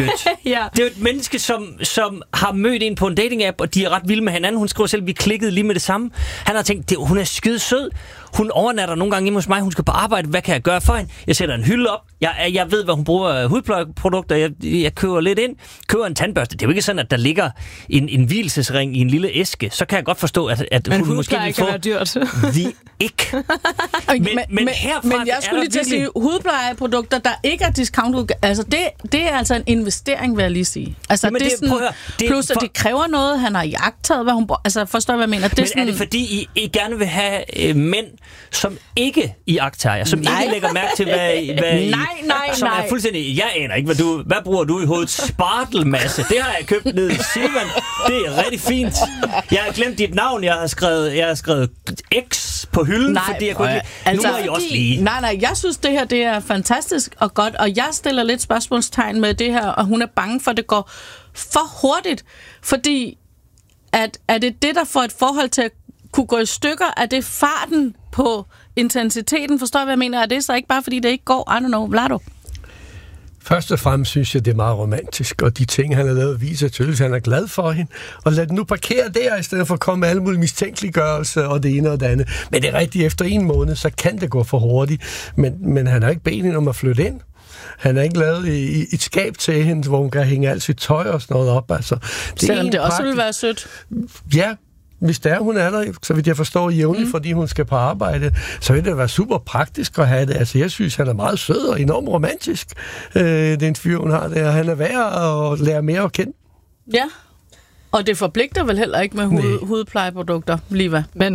mødt. Ja. Det er jo et menneske, som har mødt en på en dating-app, og de er ret vilde med hinanden. Hun skriver selv, vi klikkede lige med det samme. Han har tænkt, hun er skide sød. Hun overnatter nogle gange hjemme hos mig. Hun skal på arbejde. Hvad kan jeg gøre for hende? Jeg sætter en hylde op. Jeg ved, hvad hun bruger af hudplejeprodukter. Jeg køber lidt ind. Køber en tandbørste. Det er jo ikke sådan, at der ligger en hvilesesring i en lille æske. Så kan jeg godt forstå, at hun måske vil få... Men dyrt. Vi ikke. Men herfra men jeg skulle lige til at sige, hudplejeprodukter, der ikke er discount, altså det er altså en investering, vil jeg lige sige. Altså jamen, det er sådan, plus at det kræver noget, han har iagttaget, hvad hun... Altså forstår jeg, hvad jeg mener? Det men sådan, er det fordi, I gerne vil have mænd, som ikke iagttager, som ikke lægger mærke til, hvad som er fuldstændig... Jeg aner ikke, hvad bruger du i hovedet? Spartelmasse. Det har jeg købt ned i Silvan. Det er rigtig fint. Jeg har glemt dit navn. Jeg har skrevet X på hylden, fordi jeg kunne ikke... Altså, nu må I også lige... Nej, jeg synes, det her det er fantastisk og godt, og jeg stiller lidt spørgsmålstegn med det her, og hun er bange for, at det går for hurtigt, fordi er det der får et forhold til at kunne gå i stykker? Er det farten på intensiteten? Forstår jeg, hvad jeg mener? Er det så ikke bare, fordi det ikke går? I don't know. Vlado? Først og fremmest synes jeg, det er meget romantisk, og de ting, han har lavet, viser tydeligt, han er glad for hende. Og lad den nu parkere der, i stedet for at komme med alle mulige mistænkeliggørelser og det ene og det andet. Men det er rigtigt, efter en måned, så kan det gå for hurtigt. Men han har ikke bedt hende om at flytte ind. Han har ikke lavet et skab til hende, hvor hun kan hænge alt sit tøj og sådan noget op. Altså, selvom det også ville være sødt. Ja, hvis der hun er der, så vidt jeg forstår jævnligt, fordi hun skal på arbejde, så vil det være super praktisk at have det. Altså, jeg synes, han er meget sød og enormt romantisk, den fyr, hun har der. Han er værd at lære mere at kende. Ja, og det forpligter vel heller ikke med hudplejeprodukter, Liva. Men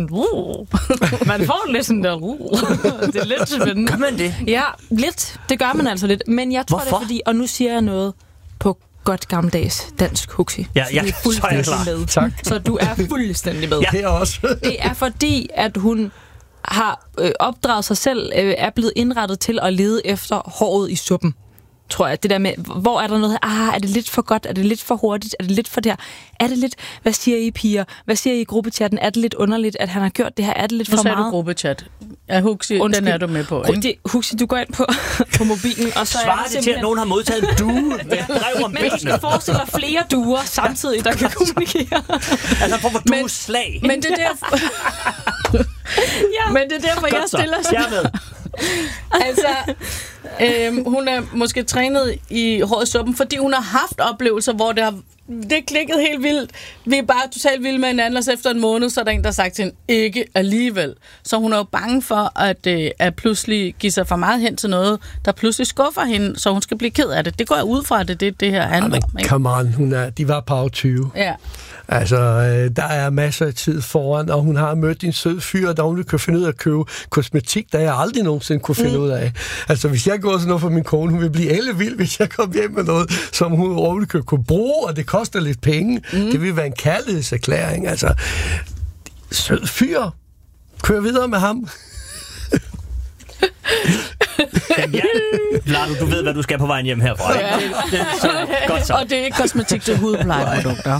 man får lidt sådan der... Det er lidt spændende. Gør man det? Ja, lidt. Det gør man altså lidt. Men jeg tror, hvorfor? det er fordi... Og nu siger jeg noget på godt gammeldags dansk, Huxi. Ja, så er jeg med. Tak. Så du er fuldstændig med. Ja, det er også. Det er fordi, at hun har opdraget sig selv, er blevet indrettet til at lede efter håret i suppen. Tror jeg. Det der med, hvor er der noget, er det lidt for godt, er det lidt for hurtigt, er det lidt for der, er det lidt, hvad siger I piger, hvad siger I i gruppechatten, er det lidt underligt, at han har gjort det her, er det lidt for meget? Nu sagde du gruppechat. Ja, Huxi, den er du med på, ikke? Huxi, du går ind på mobilen, og så svarer det til, at nogen har modtaget en due med brev om men du skal forestille dig flere duer samtidig, der kan kommunikere. Altså, for dueslag. Men det er derfor... Men det er derfor, jeg stiller sig. Jeg er med. Altså, hun er måske trænet i hård suppen, fordi hun har haft oplevelser, hvor det er klikket helt vildt. Vi er bare totalt vilde med hinanden, og så efter en måned, så er der en, der har sagt til hende, ikke alligevel. Så hun er jo bange for, at pludselig give sig for meget hen til noget, der pludselig skuffer hende, så hun skal blive ked af det. Det går jeg ud fra, at det her handler om. Come on, de var på 20. Ja. Altså, der er masser af tid foran, og hun har mødt en sød fyr, der hun kan finde ud af at købe kosmetik, der jeg aldrig nogensinde kunne finde ud af. Altså, hvis jeg går sådan noget for min kone, hun vil blive ellevild, hvis jeg kommer hjem med noget, som hun overhovedet kunne bruge, og det koster lidt penge. Det vil være en kærlighedserklæring. Altså, sød fyr. Kør videre med ham. Jamen, Vlado, du ved, hvad du skal på vejen hjem herfra. Ja. Godt så. Og det er ikke kosmetik, det er hudplejeprodukter.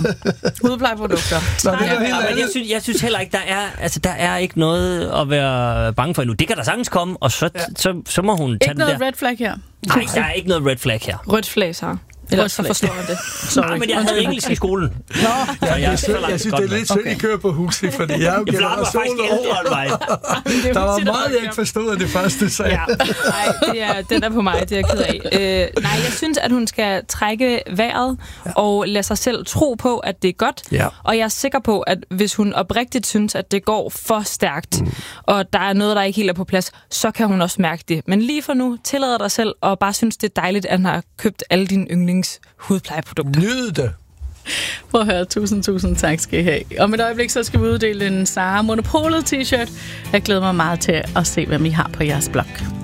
Men jeg synes heller ikke, der er ikke noget at være bange for endnu. Det kan der sagtens komme, og så må hun tage den der. Ikke noget red flag her? Nej, der er ikke noget red flag her. Rødt flag, så. Ellers så forstår jeg det. Nej, men jeg havde engelsk i skolen. Nå, jeg synes, det er lidt synd, I kører på Huxi, fordi jeg er jo generation over. Der var meget, jeg ikke forstod af det første sag. Ja. Nej, den er på mig, det er jeg ked af. Nej, jeg synes, at hun skal trække vejret og lade sig selv tro på, at det er godt. Ja. Og jeg er sikker på, at hvis hun oprigtigt synes, at det går for stærkt, og der er noget, der ikke helt er på plads, så kan hun også mærke det. Men lige for nu, tillader dig selv og bare synes, det er dejligt, at han har købt alle dine hudplejeprodukter. Nyd det. Prøv at høre, tusind tak skal I have. Om et øjeblik, så skal vi uddele en Zara Monopolet t-shirt. Jeg glæder mig meget til at se, hvad I har på jeres blog.